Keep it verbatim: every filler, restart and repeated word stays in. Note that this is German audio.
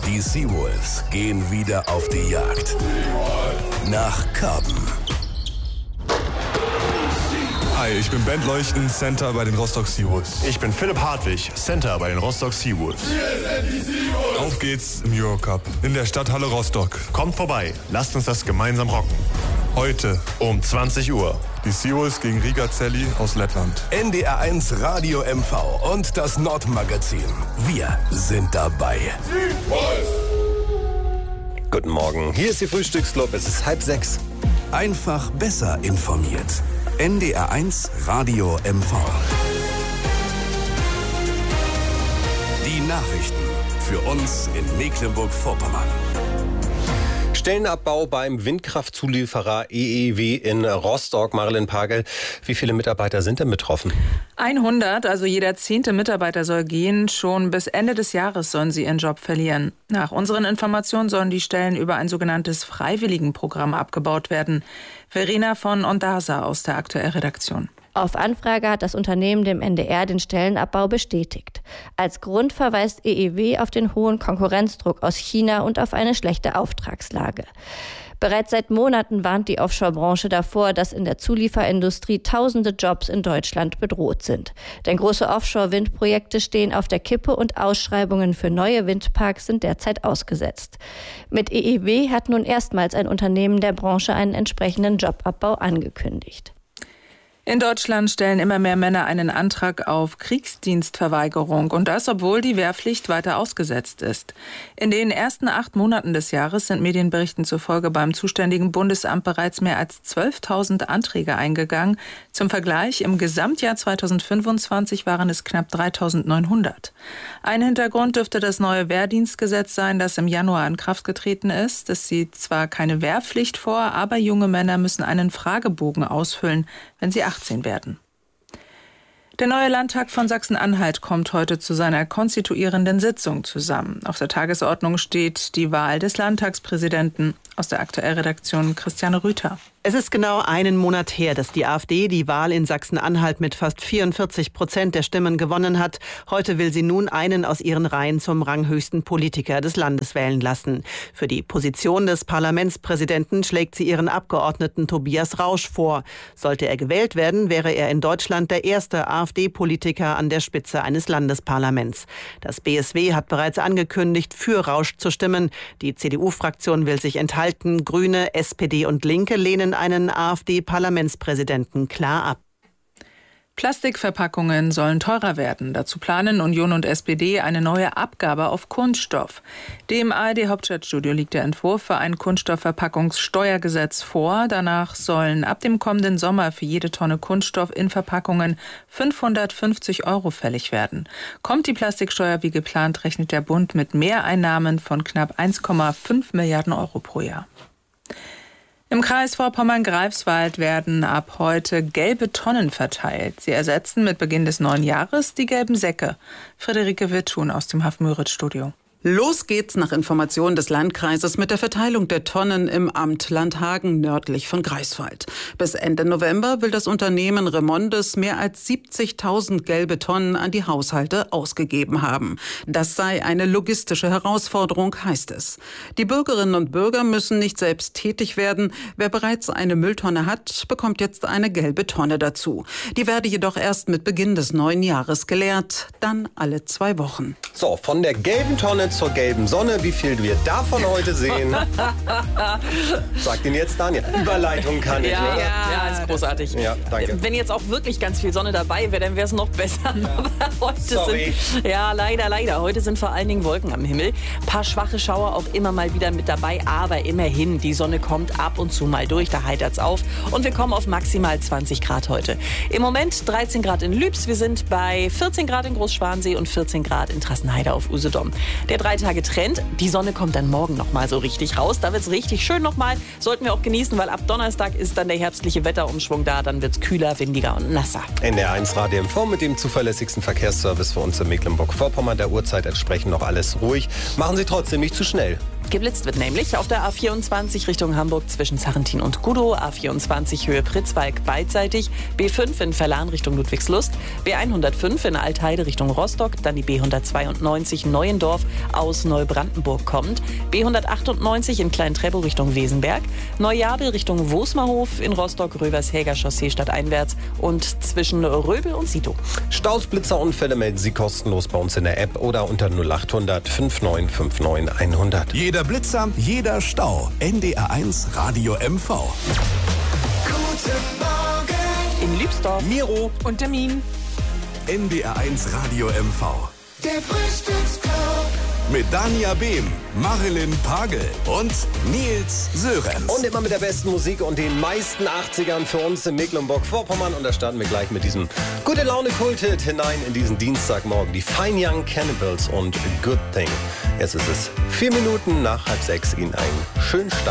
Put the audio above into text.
Die Seawolves gehen wieder auf die Jagd. Nach Karben. Hi, ich bin Bent Leuchten, Center bei den Rostock Seawolves. Ich bin Philipp Hartwig, Center bei den Rostock Seawolves. Auf geht's im Eurocup in der Stadthalle Rostock. Kommt vorbei, lasst uns das gemeinsam rocken. Heute um zwanzig Uhr. Die Seawolves gegen Riga Celli aus Lettland. N D R eins Radio M V und das Nordmagazin. Wir sind dabei. Guten Morgen, hier ist die Frühstücksclub, es ist halb sechs. Einfach besser informiert. N D R eins Radio M V. Die Nachrichten für uns in Mecklenburg-Vorpommern. Stellenabbau beim Windkraftzulieferer E E W in Rostock. Marilyn Pagel, wie viele Mitarbeiter sind denn betroffen? hundert, also jeder zehnte Mitarbeiter soll gehen. Schon bis Ende des Jahres sollen sie ihren Job verlieren. Nach unseren Informationen sollen die Stellen über ein sogenanntes Freiwilligenprogramm abgebaut werden. Verena von Ondasa aus der Aktuell-Redaktion. Auf Anfrage hat das Unternehmen dem N D R den Stellenabbau bestätigt. Als Grund verweist E E W auf den hohen Konkurrenzdruck aus China und auf eine schlechte Auftragslage. Bereits seit Monaten warnt die Offshore-Branche davor, dass in der Zulieferindustrie tausende Jobs in Deutschland bedroht sind. Denn große Offshore-Windprojekte stehen auf der Kippe und Ausschreibungen für neue Windparks sind derzeit ausgesetzt. Mit E E W hat nun erstmals ein Unternehmen der Branche einen entsprechenden Jobabbau angekündigt. In Deutschland stellen immer mehr Männer einen Antrag auf Kriegsdienstverweigerung und das, obwohl die Wehrpflicht weiter ausgesetzt ist. In den ersten acht Monaten des Jahres sind Medienberichten zufolge beim zuständigen Bundesamt bereits mehr als zwölftausend Anträge eingegangen. Zum Vergleich, im Gesamtjahr zweitausendfünfundzwanzig waren es knapp dreitausendneunhundert. Ein Hintergrund dürfte das neue Wehrdienstgesetz sein, das im Januar in Kraft getreten ist. Es sieht zwar keine Wehrpflicht vor, aber junge Männer müssen einen Fragebogen ausfüllen, wenn sie achtzehn werden. Der neue Landtag von Sachsen-Anhalt kommt heute zu seiner konstituierenden Sitzung zusammen. Auf der Tagesordnung steht die Wahl des Landtagspräsidenten. Aus der Aktuell-Redaktion Christiane Rüther. Es ist genau einen Monat her, dass die AfD die Wahl in Sachsen-Anhalt mit fast vierundvierzig Prozent der Stimmen gewonnen hat. Heute will sie nun einen aus ihren Reihen zum ranghöchsten Politiker des Landes wählen lassen. Für die Position des Parlamentspräsidenten schlägt sie ihren Abgeordneten Tobias Rausch vor. Sollte er gewählt werden, wäre er in Deutschland der erste AfD-Politiker an der Spitze eines Landesparlaments. Das B S W hat bereits angekündigt, für Rausch zu stimmen. Die C D U-Fraktion will sich enthalten. Grüne, S P D und Linke lehnen einen AfD-Parlamentspräsidenten klar ab. Plastikverpackungen sollen teurer werden. Dazu planen Union und S P D eine neue Abgabe auf Kunststoff. Dem A R D-Hauptstadtstudio liegt der Entwurf für ein Kunststoffverpackungssteuergesetz vor. Danach sollen ab dem kommenden Sommer für jede Tonne Kunststoff in Verpackungen fünfhundertfünfzig Euro fällig werden. Kommt die Plastiksteuer wie geplant, rechnet der Bund mit Mehreinnahmen von knapp eins Komma fünf Milliarden Euro pro Jahr. Im Kreis Vorpommern-Greifswald werden ab heute gelbe Tonnen verteilt. Sie ersetzen mit Beginn des neuen Jahres die gelben Säcke. Friederike Witthuhn aus dem Haff-Müritz-Studio. Los geht's nach Informationen des Landkreises mit der Verteilung der Tonnen im Amt Landhagen nördlich von Greifswald. Bis Ende November will das Unternehmen Remondes mehr als siebzigtausend gelbe Tonnen an die Haushalte ausgegeben haben. Das sei eine logistische Herausforderung, heißt es. Die Bürgerinnen und Bürger müssen nicht selbst tätig werden. Wer bereits eine Mülltonne hat, bekommt jetzt eine gelbe Tonne dazu. Die werde jedoch erst mit Beginn des neuen Jahres geleert, dann alle zwei Wochen. So, von der gelben Tonne zur gelben Sonne. Wie viel wir davon heute sehen, sagt Ihnen jetzt Daniel. Überleitung kann ich. Ja, oder? ja, ja, ist großartig. Ja, danke. Wenn jetzt auch wirklich ganz viel Sonne dabei wäre, dann wäre es noch besser. Aber heute Sorry. sind, ja, leider, leider. Heute sind vor allen Dingen Wolken am Himmel. Ein paar schwache Schauer auch immer mal wieder mit dabei. Aber immerhin, die Sonne kommt ab und zu mal durch. Da heitert es auf. Und wir kommen auf maximal zwanzig Grad heute. Im Moment dreizehn Grad in Lübs. Wir sind bei vierzehn Grad in Großschwansee und vierzehn Grad in Trassenheide auf Usedom. Der drei Tage Trend. Die Sonne kommt dann morgen noch mal so richtig raus. Da wird es richtig schön noch mal. Sollten wir auch genießen, weil ab Donnerstag ist dann der herbstliche Wetterumschwung da. Dann wird es kühler, windiger und nasser. N D R eins Radio M V mit dem zuverlässigsten Verkehrsservice für uns in Mecklenburg-Vorpommern. Der Uhrzeit entsprechend noch alles ruhig. Machen Sie trotzdem nicht zu schnell. Geblitzt wird nämlich auf der A vierundzwanzig Richtung Hamburg zwischen Sarrentin und Gudow, A vierundzwanzig Höhe Pritzwalk beidseitig, B fünf in Verlan Richtung Ludwigslust, B hundertfünf in Altheide Richtung Rostock, dann die B hundertzweiundneunzig Neuendorf aus Neubrandenburg kommt, B hundertachtundneunzig in Klein-Treptow Richtung Wesenberg, Neujabel Richtung Wosmerhof, in Rostock Rövershäger Chaussee stadteinwärts und zwischen Röbel und Sito. Staus, Blitzerunfälle melden Sie kostenlos bei uns in der App oder unter null achthundert fünfundneunzig hundert. Jeder Blitzer, jeder Stau. N D R eins Radio M V. Guten Morgen. In Liebsdorf. Miro und Termin. N D R eins Radio M V. Der Frühstücksclub. Mit Dania Behm, Marilyn Pagel und Nils Sörenz. und immer mit der besten Musik und den meisten achtzigern für uns in Mecklenburg-Vorpommern. Und da starten wir gleich mit diesem gute Laune-Kult-Hit hinein in diesen Dienstagmorgen. Die Fine Young Cannibals und Good Thing. Jetzt ist es vier Minuten nach halb sechs. Ihnen einen schönen Start.